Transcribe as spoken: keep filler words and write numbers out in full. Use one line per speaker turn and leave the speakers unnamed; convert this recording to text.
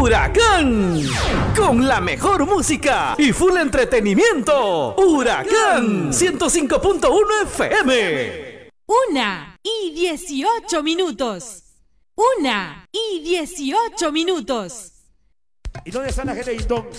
Huracán, con la mejor música y full entretenimiento. Huracán ciento cinco punto uno F M.
Una y dieciocho minutos. Una y dieciocho minutos.
¿Y dónde está la gente de Indón?